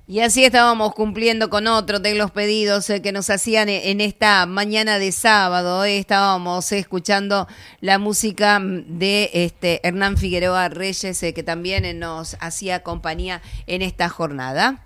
Y así estábamos cumpliendo con otro de los pedidos que nos hacían en esta mañana de sábado. Estábamos escuchando la música de Hernán Figueroa Reyes, que también nos hacía compañía en esta jornada.